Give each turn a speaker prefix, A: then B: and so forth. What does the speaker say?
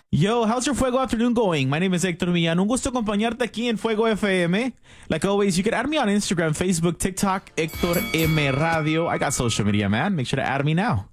A: Yo, how's your Fuego afternoon going? My name is Hector Millan. Un gusto acompañarte aquí en Fuego FM. Like always, you can add me on Instagram, Facebook, TikTok, Hector M Radio. I got social media, man. Make sure to add me now.